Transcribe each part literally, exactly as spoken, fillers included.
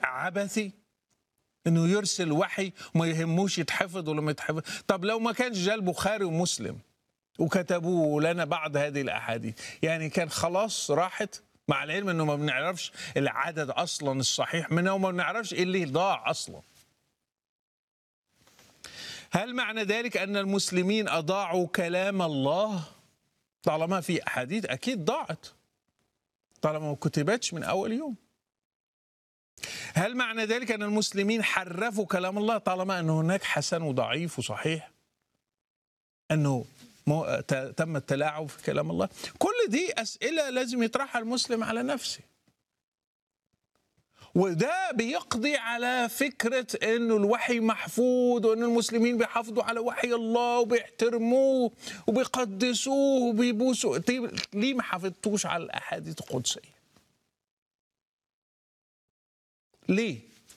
عبثي انه يرسل وحي وما يهموش يتحفظ ولا ما يتحفظ؟ طب لو ما كانش جاء البخاري ومسلم وكتبوه لنا بعض هذه الاحاديث، يعني كان خلاص راحت، مع العلم انه ما بنعرفش العدد اصلا الصحيح منها وما بنعرفش ايه اللي ضاع اصلا. هل معنى ذلك ان المسلمين اضاعوا كلام الله؟ طالما في احاديث اكيد ضاعت، طالما ما كتبتش من اول يوم. هل معنى ذلك ان المسلمين حرفوا كلام الله؟ طالما ان هناك حسن وضعيف وصحيح، انه تم التلاعب في كلام الله؟ كل دي اسئله لازم يطرحها المسلم على نفسه، وده بيقضي على فكره انه الوحي محفوظ وان المسلمين بيحافظوا على وحي الله وبيحترموه وبيقدسوه وبيبوسوا. ليه ما حافظتوش على الاحاديث القدسيه؟ ليه؟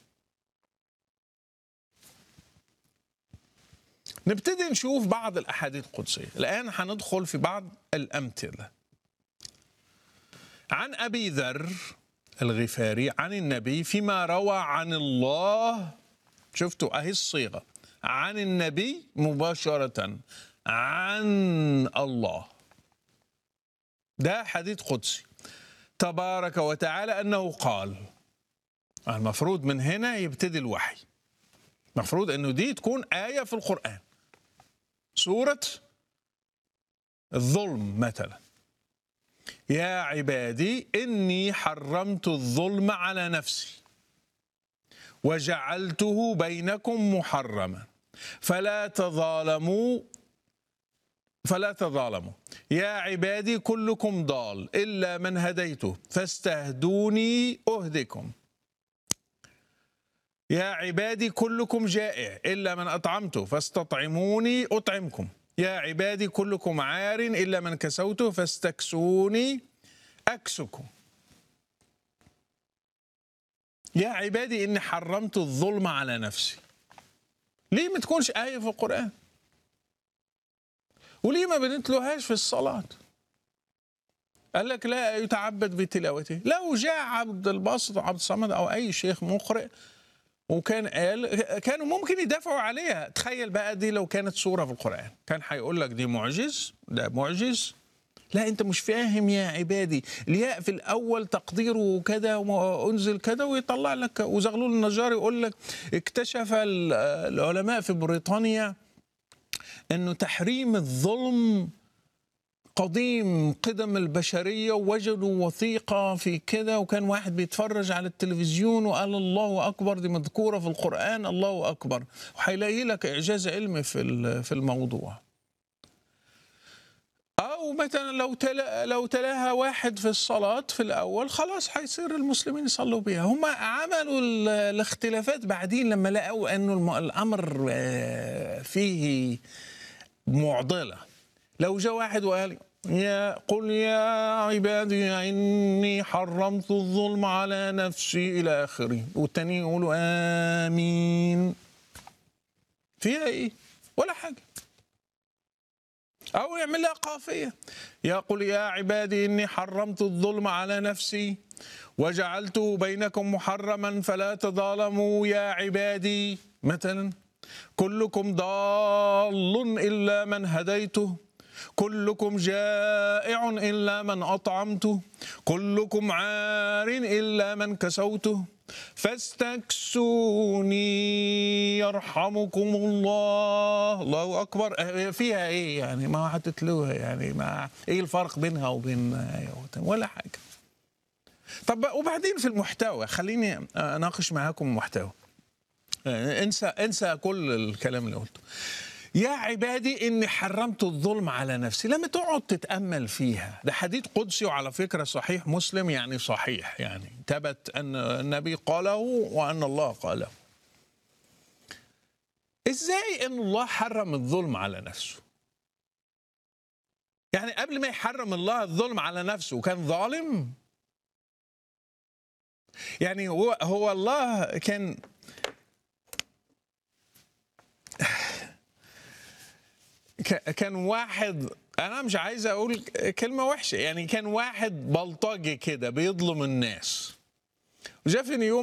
نبتدي نشوف بعض الأحاديث القدسية. الآن هندخل في بعض الأمثلة. عن أبي ذر الغفاري عن النبي فيما روى عن الله، شفتوا أهي الصيغة، عن النبي مباشرة عن الله، ده حديث قدسي، تبارك وتعالى أنه قال. المفروض من هنا يبتدي الوحي، المفروض أنه دي تكون آية في القرآن، سورة الظلم مثلا: يا عبادي إني حرمت الظلم على نفسي وجعلته بينكم محرما فلا تظالموا فلا تظالموا يا عبادي كلكم ضال إلا من هديته فاستهدوني أهدكم يا عبادي كلكم جائع إلا من أطعمته فاستطعموني أطعمكم يا عبادي كلكم عار إلا من كسوته فاستكسوني أكسكم يا عبادي إني حرمت الظلم على نفسي. ليه ما تكونش آية في القرآن؟ وليه ما بنتلوهاش في الصلاة؟ قال لك لا يتعبد بتلاوته. لو جاء عبد الباسط عبد الصمد أو أي شيخ مقرئ وكان قال، كانوا ممكن يدافعوا عليها. تخيل بقى دي لو كانت سورة في القرآن، كان هيقول لك دي معجز، ده معجز. لا أنت مش فاهم يا عبادي، الياء في الأول تقديره كذا وأنزل كذا، ويطلع لك. وزغلول النجار يقول لك اكتشف العلماء في بريطانيا أنه تحريم الظلم قديم قدم البشرية، ووجدوا وثيقة في كده، وكان واحد بيتفرج على التلفزيون وقال الله أكبر، دي مذكورة في القرآن، الله أكبر، وهيلاقي لك إعجاز علمي في في الموضوع. أو مثلا لو تلا لو تلاها واحد في الصلاة في الأول، خلاص هيصير المسلمين يصلوا بيها. هم عملوا الاختلافات بعدين لما لقوا أنه الأمر فيه معضلة. لو جاء واحد وقال يا قل يا عبادي إني حرمت الظلم على نفسي إلى آخره، والتاني يقولوا آمين، فيها إيه؟ ولا حاجة. أو يعمل لها قافية: يا قل يا عبادي إني حرمت الظلم على نفسي وجعلته بينكم محرما فلا تظالموا يا عبادي مثلا، كلكم ضال إلا من هديته، كلكم جائع إلا من أطعمته، كلكم عار إلا من كسوته فاستكسوني يرحمكم الله. الله أكبر. فيها إيه يعني؟ ما هتتلوها يعني، ما إيه الفرق بينها وبين ولا حاجة. طب وبعدين في المحتوى، خليني أناقش معاكم المحتوى. انسى انسى كل الكلام اللي قلته. يا عبادي إني حرمت الظلم على نفسي، لما تقعد تتأمل فيها، ده حديث قدسي، وعلى فكرة صحيح مسلم، يعني صحيح، يعني ثبت أن النبي قاله وأن الله قاله. إزاي أن الله حرم الظلم على نفسه؟ يعني قبل ما يحرم الله الظلم على نفسه كان ظالم؟ يعني هو هو الله كان كان واحد، أنا مش عايز أقول كلمة وحشة، يعني كان واحد بلطجي كده بيظلم الناس، وجاء في يوم